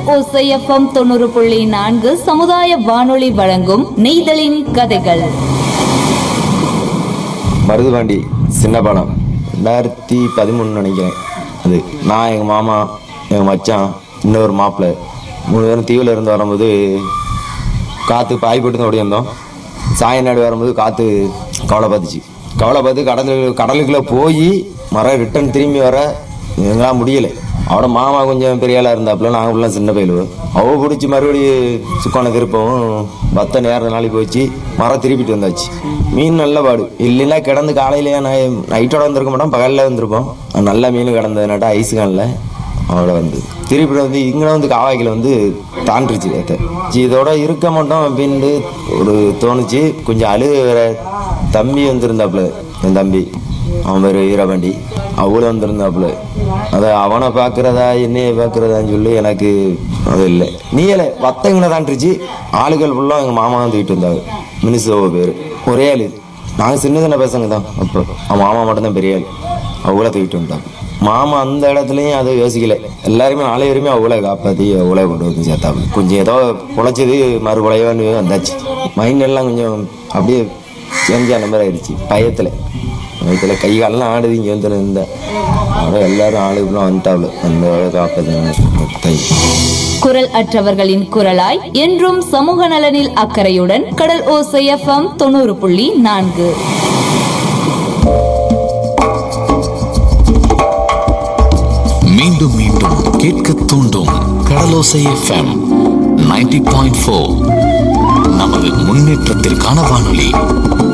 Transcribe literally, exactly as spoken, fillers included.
ஓசை எஃப்எம் தொண்ணூறு புள்ளி நான்கு சமுதாய வானொலி வழங்கும் நெய்தலின் கதைகள். மருதுபாண்டி சின்ன படம் ரெண்டாயிரத்தி பதிமூணு நினைக்கிறேன். அது நான், எங்கள் மாமா, எங்கள் மச்சான், இன்னொரு மாப்பிள்ளை மூணு பேரும் தீவில் இருந்து வரும்போது காற்று பாய் போட்டு தான் ஓடியிருந்தோம். சாயநாடு வரும்போது காற்று கவலை பார்த்துச்சு. கவலை பார்த்து கடல் கடலுக்குள்ளே போய் மரம் ரிட்டன் திரும்பி வர எங்களாம் முடியலை. அவட மாமா கொஞ்சம் பெரிய ஆளாக இருந்தாப்புல, நாங்கள் ஃபுல்லாக சின்ன பயிலுவோம். அவ பிடிச்சி மறுபடியும் சுக்கான திருப்பவும் பத்த நேரம் நாளைக்கு போச்சு. மரம் திருப்பிட்டு வந்தாச்சு. மீன் நல்ல பாடு இல்லைன்னா கிடந்து காலையிலேயே நான் நைட்டோட வந்திருக்க மாட்டோம், பகலில் வந்திருப்போம். நல்ல மீன் கிடந்ததுனாட்டா ஐஸ் கானில் அவளை வந்து திருப்பிட்டு வந்து இங்கே வந்து காவாய்க்கில் வந்து தாண்டிருச்சு. ஏற்ற இதோட இருக்க மாட்டோம் அப்படின்ட்டு ஒரு தோணுச்சு. கொஞ்சம் அழுக வேற. தம்பி வந்திருந்தாப்புல, என் தம்பி, அவன் பேர் வீரபாண்டி, அவ்வளோ வந்திருந்தாப்புல. அதை அவனை பார்க்குறதா என்னையை பார்க்குறதான்னு சொல்லி எனக்கு அது இல்லை. நீயலை வத்தங்களை தாண்டிருச்சு. ஆளுகள் ஃபுல்லாக எங்கள் மாமா தான் தூக்கிட்டு இருந்தாங்க. மினிசோவ பேர் ஒரே ஆள். நாங்கள் சின்ன சின்ன பசங்க தான். அப்போ அவன் மாமா மட்டும்தான் பெரிய ஆள். அவ்வளோ தூக்கிட்டு வந்தாங்க. மாமா அந்த இடத்துலையும் அதை யோசிக்கலை. எல்லாருமே நாலு பேருமே அவ்வளோ காப்பாற்றி அவ்வளோ கொண்டு வந்து சேர்த்தாங்க. கொஞ்சம் ஏதோ பொழைச்சது மறுபழையோன்னு வந்தாச்சு. மைண்ட் எல்லாம் கொஞ்சம் அப்படியே சேஞ்ச் ஆன மாதிரி ஆயிடுச்சு. பயத்தில் பயத்தில் கை காலெல்லாம் ஆடுது. இங்கே வந்து இருந்தேன். அவன் எல்லாரும் ஆளுகளும் வந்துட்டாள். அந்த காப்பாற்ற குரல் அற்றவர்களின் குரலாய் என்றும் சமூக நலனில் அக்கறையுடன் கடல் ஓசை எஃப்எம் தொண்ணூறு புள்ளி நான்கு. மீண்டும் மீண்டும் கேட்க தூண்டும் கடலோசை எஃப்எம் நைன்டி பாயிண்ட் ஃபோர். நமது முன்னேற்றத்திற்கான வானொலி.